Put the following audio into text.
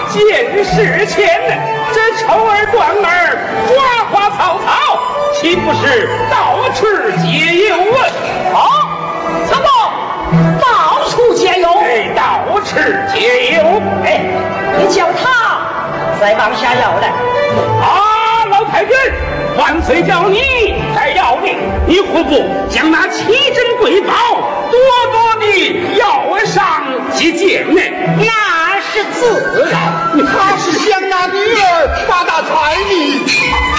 见识浅呢，这臭儿官儿花花草草，岂不是到处皆有啊？ 好，怎么到处皆有？ 哎，到处皆有。 哎，你叫他再往下要来。 啊，老太君，万岁叫你再要命，你何不将那奇珍贵宝多多地要上几件呢？ 那是自然， 他是想拿女儿发大财的。